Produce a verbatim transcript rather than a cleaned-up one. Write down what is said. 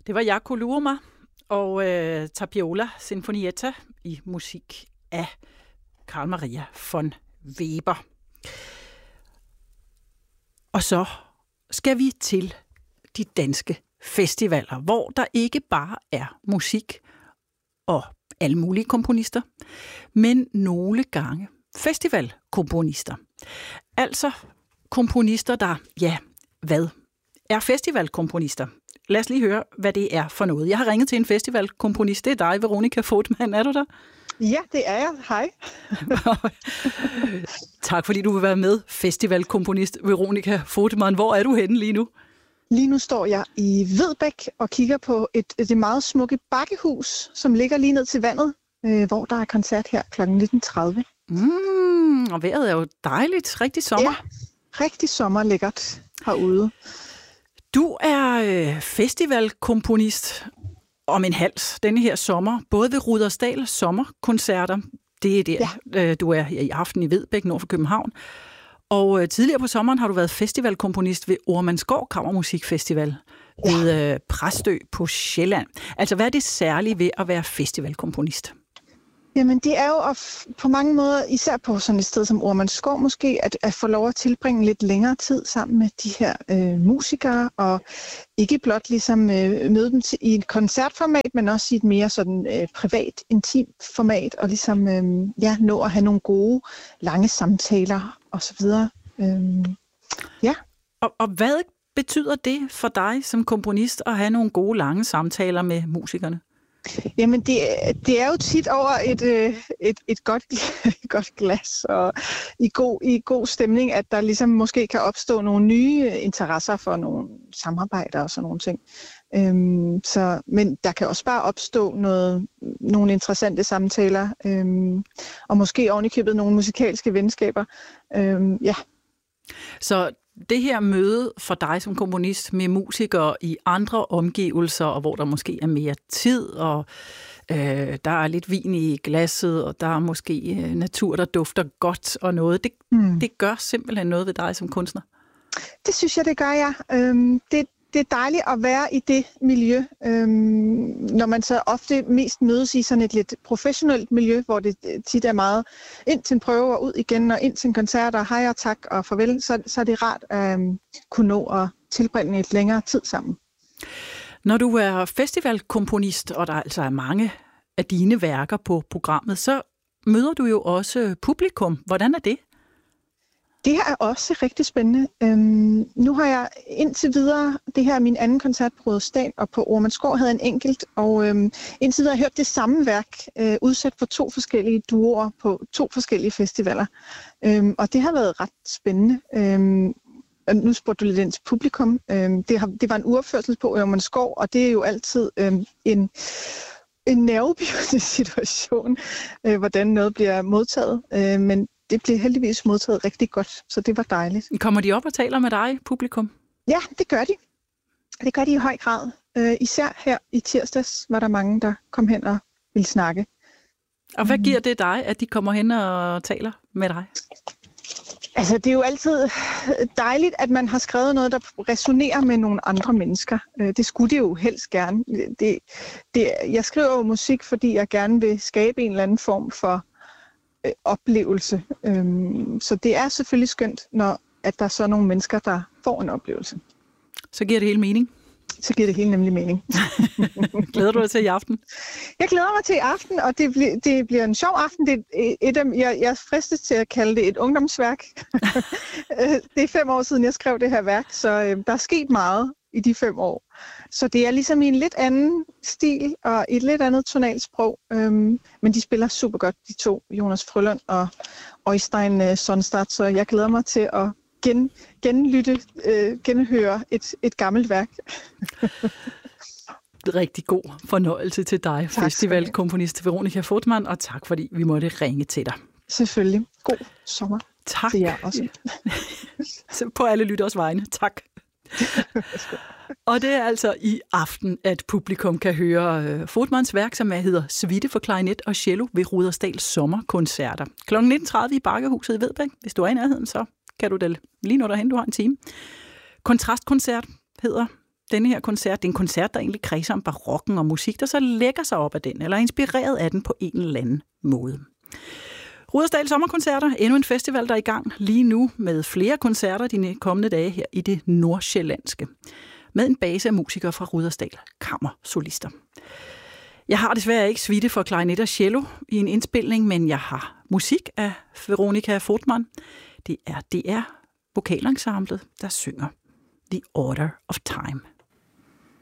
Det var Jaakko Luoma og øh, Tapiola Sinfonietta i musik af Carl Maria von Weber. Og så skal vi til de danske festivaler, hvor der ikke bare er musik og alle mulige komponister, men nogle gange festivalkomponister. Altså komponister, der, ja, hvad er festivalkomponister? Lad os lige høre, hvad det er for noget. Jeg har ringet til en festivalkomponist. Det er dig, Veronica Fotman. Er du der? Ja, det er jeg. Hej. Tak, fordi du vil være med, festivalkomponist Veronica Fotman. Hvor er du henne lige nu? Lige nu står jeg i Vedbæk og kigger på et, et meget smukke bakkehus, som ligger lige ned til vandet, øh, hvor der er koncert her klokken nitten tredive. Mm, og vejret er jo dejligt. Rigtig sommer. Ja, rigtig sommerlækkert herude. Du er øh, festivalkomponist om en hals denne her sommer, både ved Rudersdal sommerkoncerter. Det er der, ja. øh, du er i aften i Vedbæk, nord for København. Og øh, tidligere på sommeren har du været festivalkomponist ved Ormandsgård Kammermusikfestival ja. ved øh, Præstø på Sjælland. Altså, hvad er det særlige ved at være festivalkomponist? Jamen, det er jo at, på mange måder, især på sådan et sted som Ormandsgård måske, at, at få lov at tilbringe lidt længere tid sammen med de her øh, musikere, og ikke blot ligesom øh, møde dem til, i et koncertformat, men også i et mere sådan øh, privat, intimt format, og ligesom øh, ja, nå at have nogle gode, lange samtaler osv. Øh, ja. Og, og hvad betyder det for dig som komponist at have nogle gode, lange samtaler med musikerne? Jamen, det, det er jo tit over et, et, et, godt, et godt glas og i god, i god stemning, at der ligesom måske kan opstå nogle nye interesser for nogle samarbejder og sådan nogle ting. Øhm, så, men der kan også bare opstå noget, nogle interessante samtaler, øhm, og måske ovenikøbet nogle musikalske venskaber. Øhm, ja. Så det her møde for dig som komponist med musikere i andre omgivelser, og hvor der måske er mere tid, og øh, der er lidt vin i glasset, og der er måske øh, natur, der dufter godt og noget, det, mm. det gør simpelthen noget ved dig som kunstner? Det synes jeg, det gør jeg. Øhm, det, det er dejligt at være i det miljø, øhm, når man så ofte mest mødes i sådan et lidt professionelt miljø, hvor det tit er meget ind til en prøve og ud igen, og ind til en koncert, og hej og tak og farvel, så, så er det rart at øhm, kunne nå at tilbringe et længere tid sammen. Når du er festivalkomponist, og der altså er mange af dine værker på programmet, så møder du jo også publikum. Hvordan er det? Det her er også rigtig spændende. Øhm, nu har jeg indtil videre, det her er min anden koncert på Rudersdal, og på Ormandsgård havde jeg en enkelt, og øhm, indtil videre har jeg hørt det samme værk, øh, udsat for to forskellige duoer på to forskellige festivaler. Øhm, og det har været ret spændende. Øhm, nu spurgte du lidt ind til publikum. Øhm, det, har, det var en uopførsel på Ormandsgård, og det er jo altid øhm, en... en nervepirrende situation, øh, hvordan noget bliver modtaget, øh, men det blev heldigvis modtaget rigtig godt, så det var dejligt. Kommer de op og taler med dig, publikum? Ja, det gør de. Det gør de i høj grad. Øh, især her i tirsdags var der mange, der kom hen og ville snakke. Og hvad giver det dig, at de kommer hen og taler med dig? Altså, det er jo altid dejligt, at man har skrevet noget, der resonerer med nogle andre mennesker. Det skulle det jo helst gerne. Det, det, jeg skriver jo musik, fordi jeg gerne vil skabe en eller anden form for øh, oplevelse. Øhm, så det er selvfølgelig skønt, når at der er så nogle mennesker, der får en oplevelse. Så giver det hele mening? Så giver det hele nemlig mening. Glæder du dig til i aften? Jeg glæder mig til i aften, og det, bl- det bliver en sjov aften. Det er et af, jeg, jeg fristes til at kalde det et ungdomsværk. Det er fem år siden, jeg skrev det her værk, så øh, der er sket meget i de fem år. Så det er ligesom i en lidt anden stil og et lidt andet tonalsprog. Øhm, men de spiller super godt, de to, Jonas Frølund og Øystein øh, Sonstad, så jeg glæder mig til at Gen, genlytte, øh, genhøre et, et gammelt værk. Rigtig god fornøjelse til dig, festivalkomponist Veronica Fotman, og tak fordi vi måtte ringe til dig. Selvfølgelig. God sommer. Tak. Til jer også. På alle lytters vegne. Tak. Og det er altså i aften, at publikum kan høre uh, Fotmans værk, som hedder Suite for klarinet og cello ved Rudersdals sommerkoncerter. klokken nitten tredive i Bakkehuset i Vedbæk. Hvis du er i nærheden, så kan du det lige nå derhen, du har en time. Kontrastkoncert hedder denne her koncert. Det er en koncert, der egentlig kredser om barokken og musik, der så lægger sig op af den, eller er inspireret af den på en eller anden måde. Rudersdal Sommerkoncerter, endnu en festival, der er i gang lige nu med flere koncerter de kommende dage her i det nordsjællandske. Med en base af musikere fra Rudersdal Kammersolister. Jeg har desværre ikke suite for klarinet og cello i en indspilning, men jeg har musik af Veronica Fortmann. Det er D R Vokalensemblet, der synger The Order of Time.